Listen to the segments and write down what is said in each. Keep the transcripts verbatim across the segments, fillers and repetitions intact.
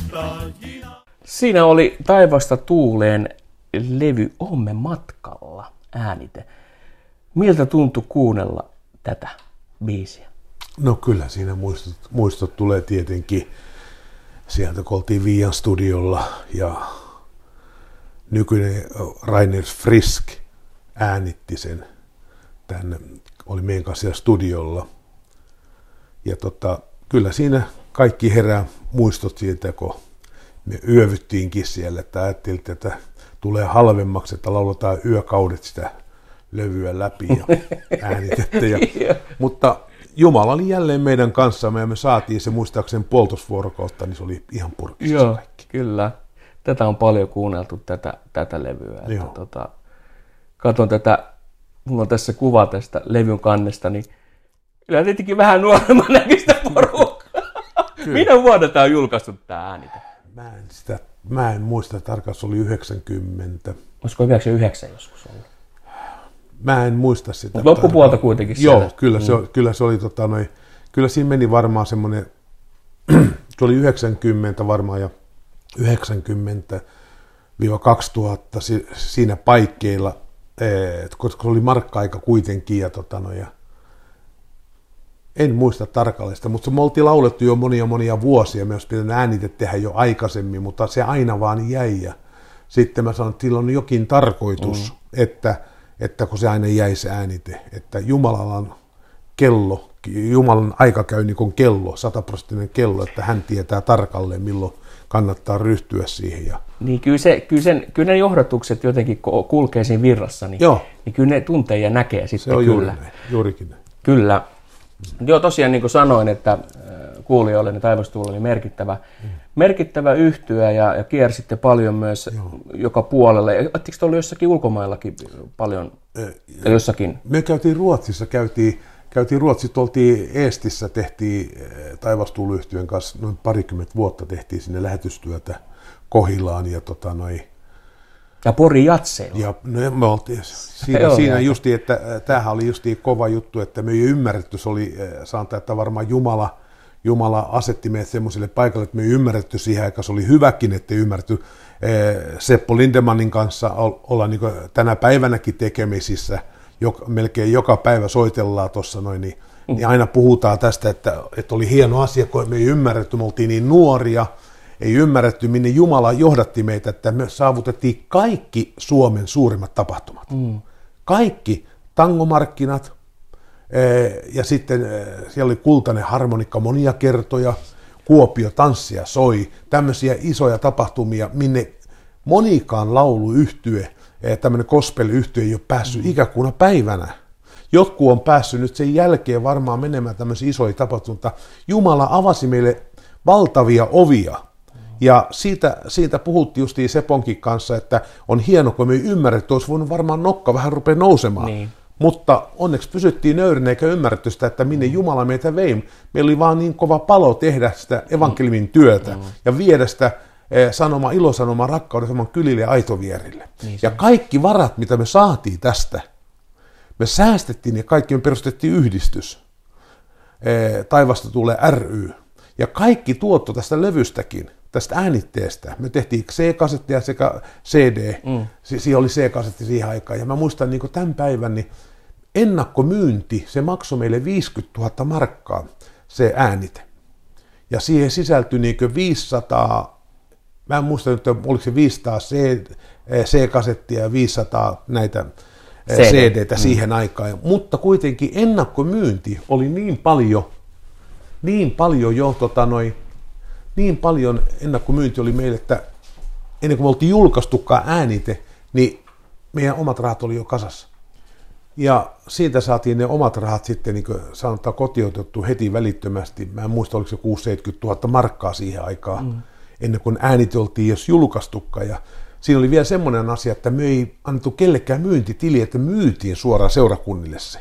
Siinä oli Taivasta tuuleen levy Oomme matkalla äänite. Miltä tuntui kuunnella tätä biisiä? No kyllä siinä muistot, muistot tulee tietenkin sieltä, kun oltiin Viian studiolla ja nykyinen Rainer Frisk äänitti sen. Tänne oli meidän kanssa siellä studiolla. Ja tota, kyllä siinä kaikki herää muistot siitä, kun me yövyttiinkin siellä, että ajattelin, että tulee halvemmaksi, että lauletaan yökaudet sitä levyä läpi ja äänitettä. Ja, mutta Jumala oli jälleen meidän kanssamme ja me saatiin se muistaakseni puolitoista vuorokautta, niin se oli ihan purkissa. Joo, kaikki. Kyllä. Tätä on paljon kuunneltu, tätä, tätä levyä. Että, tota, katon tätä, mulla on tässä kuva tästä levyn kannesta, niin kyllä tietenkin vähän nuoremman näköistä porukkaa. Minä vuonna tämä on julkaistu tämä äänite? Mä en, sitä, mä en muista tarkkaan, se oli yhdeksänkymmentä. Olisiko yhdeksänkymmentäyhdeksän joskus ollut? Mä en muista sitä. Mutta loppupuolta kuitenkin Joo, siellä. kyllä, mm. se, kyllä se oli, tota, noi, kyllä siinä meni varmaan semmoinen, se oli yhdeksänkymmentä varmaan ja yhdeksänkymmentä kaksituhatta siinä paikkeilla, koska se oli markka-aika kuitenkin. Ja, tota, no, ja en muista tarkalleen sitä, mutta me oltiin laulettu jo monia monia vuosia, me olisi pitänyt äänite tehdä jo aikaisemmin, mutta se aina vaan jäi. Ja sitten mä sanoin, että sillä on jokin tarkoitus, mm. että, että kun se aina jäi se äänite, että Jumalalla on kello, Jumalan aika käy niin kuin kello, sataprosenttinen kello, että hän tietää tarkalleen, milloin kannattaa ryhtyä siihen. Ja niin kyllä, se, kyllä, sen, kyllä ne johdatukset jotenkin kulkee siinä virrassa, niin, niin kyllä ne tuntee ja näkee sitten. Se on kyllä. juuri näin, juurikin näin. Kyllä. Joo, tosiaan niin kuin sanoin, että kuulijoille niin Taivastuulla oli merkittävä, mm. merkittävä yhtye ja, ja kiersitte paljon myös Joo. joka puolelle. Oletteko te ollut jossakin ulkomaillakin paljon? Ja jossakin? Me käytiin Ruotsissa, käytiin, käytiin Ruotsissa, oltiin Eestissä, tehtiin Taivastuulla-yhtyeen kanssa noin parikymmentä vuotta tehtiin sinne lähetystyötä Kohilaan ja tota noin. Ja Pori Jatseilla. Ja no, me oltiin siinä, siinä justiin, että tämähän oli justiin kova juttu, että me ei ymmärretty, se oli sanotaan, että varmaan Jumala, Jumala asetti meidät semmoiselle paikalle, että me ei ymmärretty siihen aikaan, se oli hyväkin, että ei ymmärretty Seppo Lindemanin kanssa olla niin tänä päivänäkin tekemisissä, joka, melkein joka päivä soitellaan tuossa noin, niin, mm. niin aina puhutaan tästä, että, että oli hieno asia, kun me ei ymmärretty, me oltiin niin nuoria, ei ymmärretty, minne Jumala johdatti meitä, että me saavutettiin kaikki Suomen suurimmat tapahtumat. Mm. Kaikki tangomarkkinat ja sitten siellä oli Kultainen harmonikka monia kertoja, Kuopio tanssia soi, tämmöisiä isoja tapahtumia, minne monikaan lauluyhtye, tämmöinen gospel-yhtye ei ole päässyt mm. ikäkuuna päivänä. Jotkut on päässyt nyt sen jälkeen varmaan menemään tämmöisiä isoja tapahtumia. Jumala avasi meille valtavia ovia. Ja siitä, siitä puhuttiin justiin Seponkin kanssa, että on hieno, kun me ei ymmärretty, että olisi voinut varmaan nokka vähän rupea nousemaan. Niin. Mutta onneksi pysyttiin nöyrinä eikä ymmärretty sitä, että minne Jumala meitä vei. Meillä oli vaan niin kova palo tehdä sitä evankeliumin työtä mm. ja viedä sitä sanoma, ilosanomaa rakkauden saman kylille ja aitovierille. Niin ja kaikki varat, mitä me saatiin tästä, me säästettiin ja kaikki me perustettiin yhdistys. Taivasta tulee ry. Ja kaikki tuotto tästä levystäkin, tästä äänitteestä. Me tehtiin C-kasettia sekä C D. Mm. Siinä oli C-kasetti siihen aikaan. Ja mä muistan niin tämän päivän, niin ennakkomyynti, se maksoi meille viisikymmentätuhatta markkaa, se äänite. Ja siihen sisältyi niin viisisataa, mä en muista nyt, oliko se viisisataa C-kasettia ja viisisataa näitä C D:tä mm. siihen aikaan. Mutta kuitenkin ennakkomyynti oli niin paljon, niin paljon jo tota noin, niin paljon ennakkomyynti oli meille, että ennen kuin me oltiin julkaistukaan äänite, niin meidän omat rahat oli jo kasassa. Ja siitä saatiin ne omat rahat sitten, niin kuin sanotaan, kotiotettu heti välittömästi. Mä en muista, oliko se kuusi seitsemänkymmentätuhatta markkaa siihen aikaan, mm. ennen kuin äänite oltiin jos julkaistukaan. Ja siinä oli vielä semmoinen asia, että me ei annettu kellekään myyntitili, että myytiin suoraan seurakunnille se.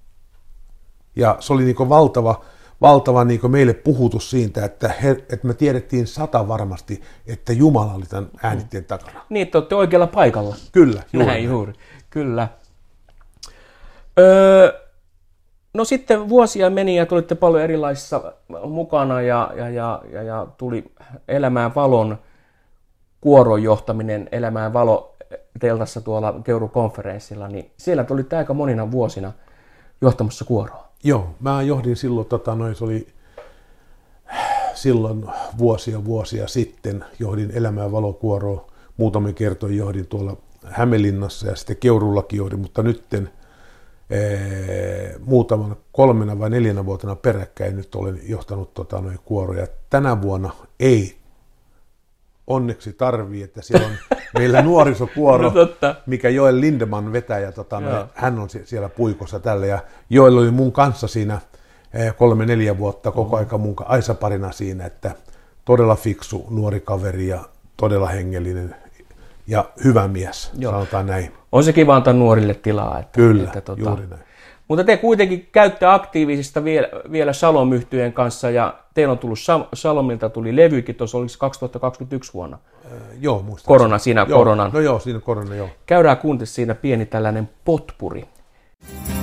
Ja se oli niin kuin valtava... valtava niin kuin meille puhutus siitä, että, he, että me tiedettiin sata varmasti, että Jumala oli tämän äänitteen takana. Niin, että olette oikealla paikalla. Kyllä, juuri. Näin juuri, kyllä. Öö, no sitten vuosia meni ja tulitte paljon erilaisissa mukana ja, ja, ja, ja, ja tuli Elämään valon kuoron johtaminen Elämään valo teltassa tuolla Keuru-konferenssilla, niin siellä tulitte aika monina vuosina johtamassa kuoroa. Joo, mä johdin silloin, tota, noin, se oli silloin vuosia vuosia sitten, johdin Elämään valokuoroa, muutamia kertoja johdin tuolla Hämeenlinnassa ja sitten Keurullakin johdin, mutta nytten ee, muutaman kolmena vai neljänä vuotena peräkkäin nyt olen johtanut tota, noin kuoroja. Tänä vuonna ei onneksi tarvii, että siellä on meillä nuorisokuoro, no mikä Joel Lindeman vetää, ja tota, no, hän on siellä puikossa tällä, ja Joel oli mun kanssa siinä kolme neljä vuotta koko aika mun aisaparina siinä, että todella fiksu nuori kaveri ja todella hengellinen ja hyvä mies, Joo. sanotaan näin. On se kiva antaa nuorille tilaa. Että, Kyllä, että, tuota, juuri näin. Mutta te kuitenkin käytte aktiivisista vielä, vielä Salom-yhtyeen kanssa, ja teillä on tullut Salomilta tuli levykin, tuossa oliko kaksituhattakaksikymmentäyksi vuonna? Äh, joo, muistan. Korona, siinä joo, koronan. No joo, siinä korona, joo. Käydään kuuntelussa siinä pieni tällainen potpuri.